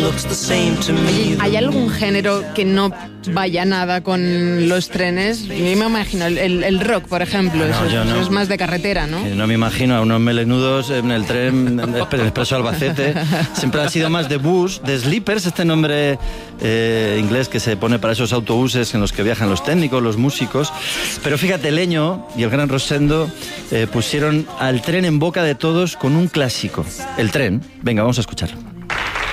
¿Hay algún género que no vaya nada con los trenes? Yo me imagino el rock, por ejemplo. No, eso es más de carretera, ¿no? No me imagino a unos melenudos en el tren el Expreso Albacete. Siempre han sido más de bus, de sleepers, este nombre inglés que se pone para esos autobuses en los que viajan los técnicos, los músicos. Pero fíjate, Leño y el gran Rosendo pusieron al tren en boca de todos con un clásico. El tren. Venga, vamos a escucharlo.